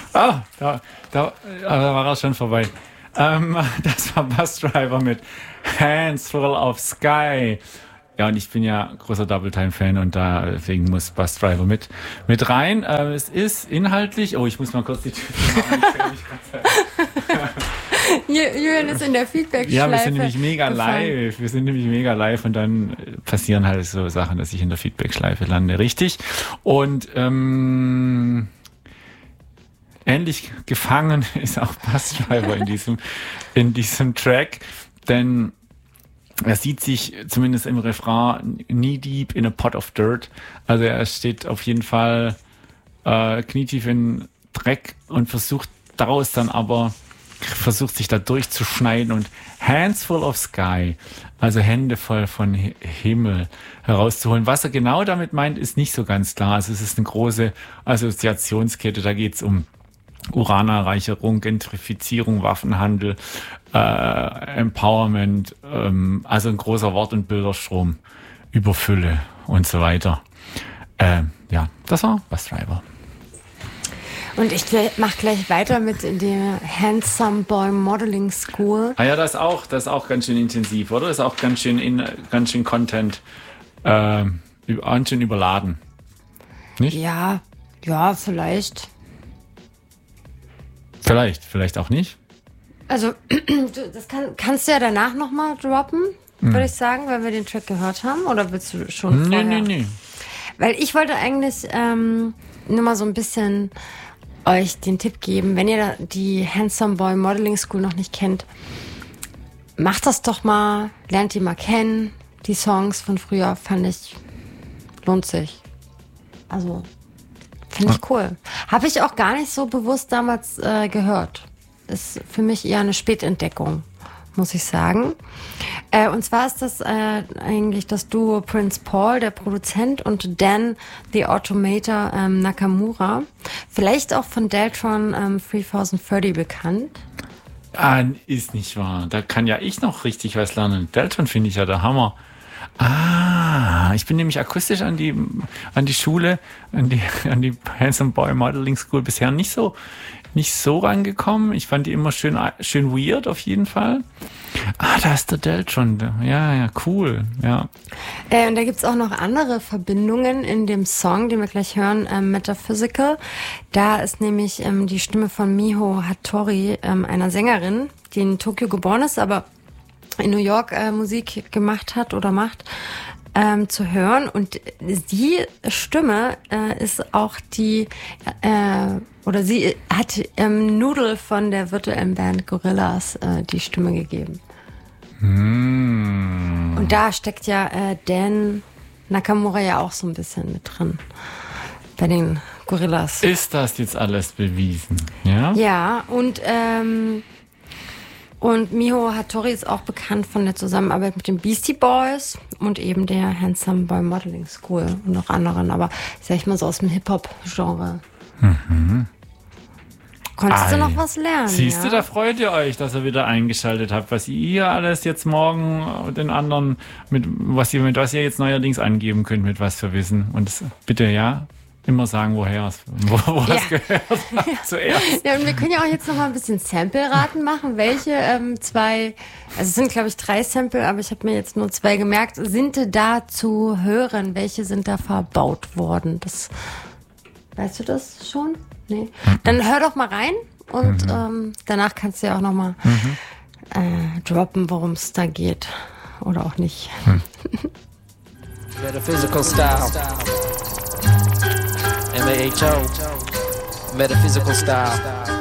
Da war er schon vorbei. Das war Busdriver mit Hands Full of Sky. Ja, und ich bin ja großer Double-Time-Fan und deswegen muss Busdriver mit rein. Es ist inhaltlich... Oh, ich muss mal kurz die Tür machen. Julian ist in der Feedback-Schleife. Ja, wir sind nämlich mega live. Und dann passieren halt so Sachen, dass ich in der Feedback-Schleife lande. Richtig. Und ähnlich gefangen ist auch Busdriver in diesem Track, denn er sieht sich zumindest im Refrain knee deep in a pot of dirt. Also er steht auf jeden Fall knietief in Dreck und versucht sich da durchzuschneiden und hands full of sky, also Hände voll von Himmel herauszuholen. Was er genau damit meint, ist nicht so ganz klar. Also es ist eine große Assoziationskette, da geht es um Uranerreicherung, Gentrifizierung, Waffenhandel, Empowerment, also ein großer Wort- und Bilderstrom über Fülle und so weiter. Ja, das war Busdriver. Und ich mache gleich weiter mit der Handsome Boy Modeling School. Ah ja, das ist auch ganz schön intensiv, oder? Das ist auch ganz schön Content, ganz schön überladen. Nicht? Ja, vielleicht. Vielleicht auch nicht. Also, das kannst du ja danach nochmal droppen, würde ich sagen, wenn wir den Track gehört haben. Oder willst du schon vorher? Nee. Weil ich wollte eigentlich nur mal so ein bisschen euch den Tipp geben, wenn ihr die Handsome Boy Modeling School noch nicht kennt, macht das doch mal, lernt die mal kennen. Die Songs von früher fand ich, lohnt sich. Also, finde ich cool. Habe ich auch gar nicht so bewusst damals gehört. Ist für mich eher eine Spätentdeckung, muss ich sagen. Und zwar ist das eigentlich das Duo Prince Paul, der Produzent, und Dan, the Automator Nakamura. Vielleicht auch von Deltron 3030 bekannt. Ist nicht wahr. Da kann ja ich noch richtig was lernen. Deltron finde ich ja der Hammer. Ich bin nämlich akustisch an die Schule, an die Handsome Boy Modeling School bisher nicht so rangekommen. Ich fand die immer schön weird auf jeden Fall. Da ist der Deltron. Ja, cool. Ja. Und da gibt's auch noch andere Verbindungen in dem Song, den wir gleich hören, Metaphysical. Da ist nämlich die Stimme von Miho Hattori, einer Sängerin, die in Tokio geboren ist, aber in New York Musik gemacht hat oder macht, zu hören. Und die Stimme ist auch sie hat Noodle von der virtuellen Band Gorillaz die Stimme gegeben. Und da steckt ja Dan Nakamura ja auch so ein bisschen mit drin. Bei den Gorillaz. Ist das jetzt alles bewiesen? Ja? Ja, und Miho Hattori ist auch bekannt von der Zusammenarbeit mit den Beastie Boys und eben der Handsome Boy Modeling School und noch anderen, aber sag ich mal so aus dem Hip-Hop-Genre. Konntest du noch was lernen? Siehst du, da freut ihr euch, dass ihr wieder eingeschaltet habt, was ihr alles jetzt morgen den anderen, mit was ihr jetzt neuerdings angeben könnt, mit was für Wissen. Und das, bitte, ja, immer sagen, woher es gehört hat zuerst. Ja, und wir können ja auch jetzt noch mal ein bisschen Sample-Raten machen. Welche zwei, also es sind, glaube ich, 3 Sample, aber ich habe mir jetzt nur 2 gemerkt, sind da zu hören? Welche sind da verbaut worden? Weißt du das schon? Nee. Dann hör doch mal rein und danach kannst du ja auch noch mal droppen, worum es da geht. Oder auch nicht. Metaphysical Style. MAHO. Metaphysical Style.